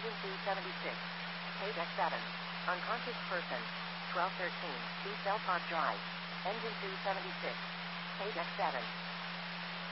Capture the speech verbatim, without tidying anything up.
Engine two seventy-six. Page X seven. Unconscious person. twelve thirteen. B Cell Pod Drive. Engine two seventy-six. Page X seven.